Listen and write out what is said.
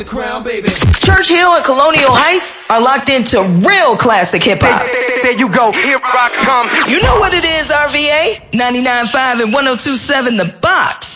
The crown, baby. Churchill and Colonial Heights are locked into real classic hip-hop. There you go, here I come. You know what it is, RVA? 99.5 and 102.7 The Box.